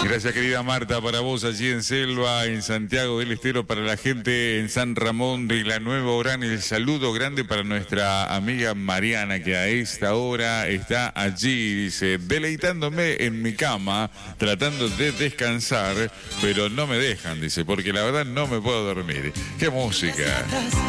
Gracias, querida Marta, para vos allí en Selva, en Santiago del Estero, para la gente en San Ramón de la Nueva Orán. El saludo grande para nuestra amiga Mariana, que a esta hora está allí, dice, deleitándome en mi cama, tratando de descansar, pero no me dejan, dice, porque la verdad no me puedo dormir. ¡Qué música!